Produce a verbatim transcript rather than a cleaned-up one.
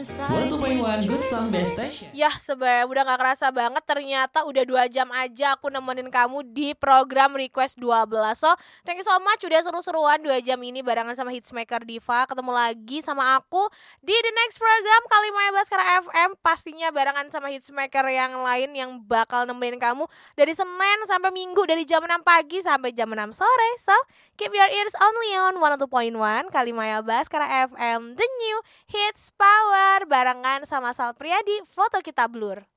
satu koma satu Good Song Best Station. Yah sebenarnya udah gak kerasa banget, ternyata udah dua jam aja aku nemenin kamu di program Request dua belas. So thank you so much udah seru-seruan dua jam ini barengan sama Hitsmaker Diva. Ketemu lagi sama aku di the next program Kalimaya Baskara F M. Pastinya barengan sama Hitsmaker yang lain yang bakal nemenin kamu dari Senin sampai Minggu, dari jam enam pagi sampai jam enam sore. So keep your ears only on one oh two point one Kalimaya Baskara F M, the new hits power barengan sama Sal Priadi, Foto Kita Blur.